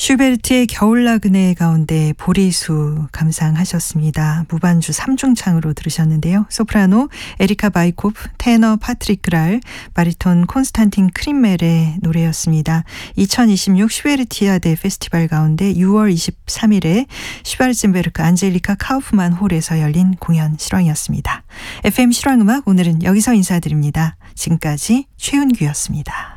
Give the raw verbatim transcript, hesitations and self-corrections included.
슈베르트의 겨울나그네 가운데 보리수 감상하셨습니다. 무반주 삼중창으로 들으셨는데요. 소프라노 에리카 바이코프, 테너 파트릭 그랄, 바리톤 콘스탄틴 크림멜의 노래였습니다. 이천이십육 슈베르티아데 페스티벌 가운데 유월 이십삼일에 슈발zen베르크 안젤리카 카우프만 홀에서 열린 공연 실황이었습니다. 에프엠 실황음악 오늘은 여기서 인사드립니다. 지금까지 최은규였습니다.